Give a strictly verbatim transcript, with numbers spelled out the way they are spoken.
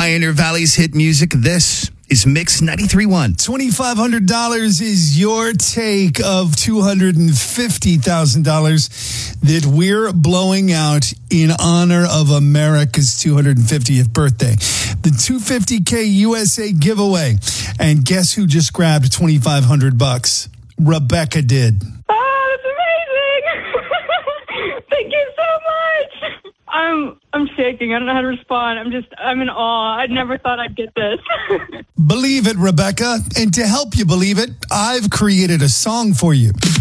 Pioneer Valley's hit music. This is Mix ninety-three point one. twenty-five hundred dollars is your take of two hundred fifty thousand dollars that we're blowing out in honor of America's two hundred fiftieth birthday. The two hundred fifty K U S A giveaway. And guess who just grabbed twenty-five hundred bucks? Rebecca did. Oh, that's amazing. Thank you so much. I'm I'm shaking. I don't know how to respond. I'm just, I'm in awe. I never thought I'd get this. Believe it, Rebecca. And to help you believe it, I've created a song for you.